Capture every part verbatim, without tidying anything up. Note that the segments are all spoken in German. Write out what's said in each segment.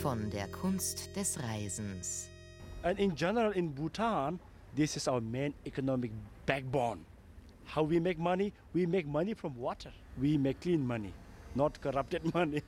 von der Kunst des Reisens. And in general in Bhutan, this is our main economic backbone. How we make money? We make money from water. We make clean money, not corrupted money.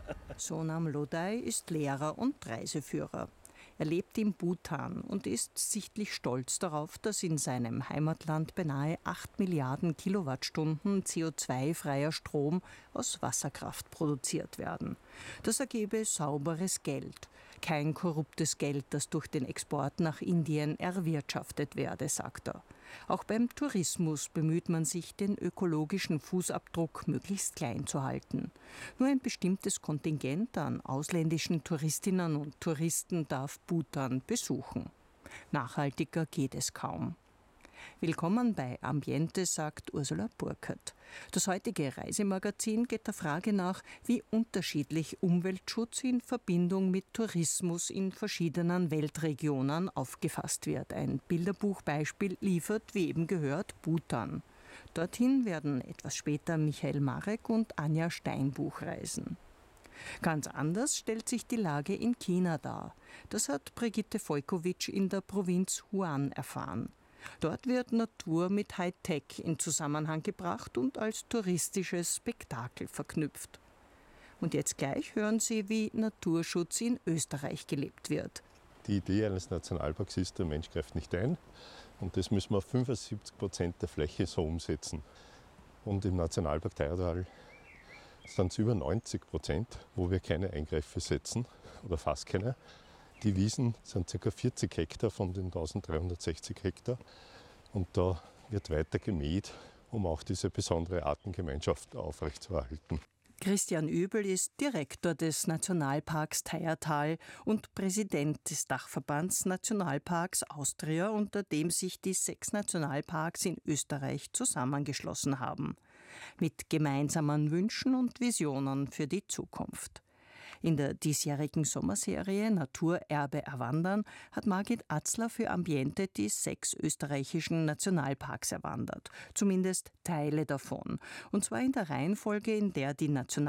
Sonam Lodai ist Lehrer und Reiseführer. Er lebt in Bhutan und ist sichtlich stolz darauf, dass in seinem Heimatland beinahe acht Milliarden Kilowattstunden C O zwei freier Strom aus Wasserkraft produziert werden. Das ergebe sauberes Geld. Kein korruptes Geld, das durch den Export nach Indien erwirtschaftet werde, sagt er. Auch beim Tourismus bemüht man sich, den ökologischen Fußabdruck möglichst klein zu halten. Nur ein bestimmtes Kontingent an ausländischen Touristinnen und Touristen darf Bhutan besuchen. Nachhaltiger geht es kaum. Willkommen bei Ambiente, sagt Ursula Burkert. Das heutige Reisemagazin geht der Frage nach, wie unterschiedlich Umweltschutz in Verbindung mit Tourismus in verschiedenen Weltregionen aufgefasst wird. Ein Bilderbuchbeispiel liefert, wie eben gehört, Bhutan. Dorthin werden etwas später Michael Marek und Anja Steinbuch reisen. Ganz anders stellt sich die Lage in China dar. Das hat Brigitte Volkowitsch in der Provinz Huan erfahren. Dort wird Natur mit Hightech in Zusammenhang gebracht und als touristisches Spektakel verknüpft. Und jetzt gleich hören Sie, wie Naturschutz in Österreich gelebt wird. Die Idee eines Nationalparks ist, der Mensch greift nicht ein. Und das müssen wir auf fünfundsiebzig Prozent der Fläche so umsetzen. Und im Nationalpark Teiertal sind es über neunzig Prozent, wo wir keine Eingriffe setzen oder fast keine. Die Wiesen sind ca. vierzig Hektar von den eintausenddreihundertsechzig Hektar. Und da wird weiter gemäht, um auch diese besondere Artengemeinschaft aufrechtzuerhalten. Christian Übel ist Direktor des Nationalparks Teiertal und Präsident des Dachverbands Nationalparks Austria, unter dem sich die sechs Nationalparks in Österreich zusammengeschlossen haben. Mit gemeinsamen Wünschen und Visionen für die Zukunft. In der diesjährigen Sommerserie Naturerbe erwandern hat Margit Atzler für Ambiente die sechs österreichischen Nationalparks erwandert. Zumindest Teile davon. Und zwar in der Reihenfolge, in der die Nationalparks